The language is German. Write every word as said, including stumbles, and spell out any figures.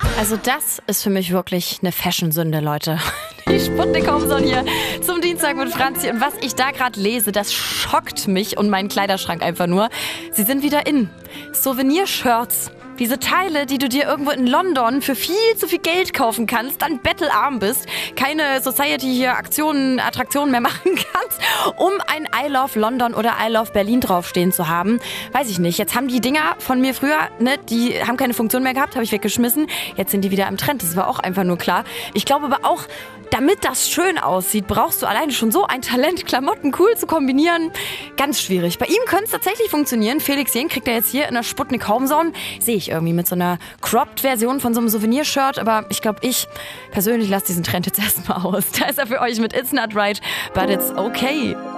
Also das ist für mich wirklich eine Fashion-Sünde, Leute. Die Sputnik-Homeson hier zum Dienstag mit Franzi. Und was ich da gerade lese, das schockt mich und meinen Kleiderschrank einfach nur. Sie sind wieder in. Souvenir-Shirts. Diese Teile, die du dir irgendwo in London für viel zu viel Geld kaufen kannst, dann bettelarm bist, keine Society hier Aktionen, Attraktionen mehr machen kannst, um ein I Love London oder I Love Berlin draufstehen zu haben. Weiß ich nicht. Jetzt haben die Dinger von mir früher, ne, die haben keine Funktion mehr gehabt, habe ich weggeschmissen. Jetzt sind die wieder im Trend. Das war auch einfach nur klar. Ich glaube aber auch, damit das schön aussieht, brauchst du alleine schon so ein Talent, Klamotten cool zu kombinieren. Ganz schwierig. Bei ihm könnte es tatsächlich funktionieren. Felix Jähn kriegt er jetzt hier in der Sputnik Homezone. Sehe ich irgendwie mit so einer Cropped-Version von so einem Souvenir-Shirt. Aber ich glaube, ich persönlich lasse diesen Trend jetzt erstmal aus. Da ist er für euch mit It's Not Right, but It's Okay.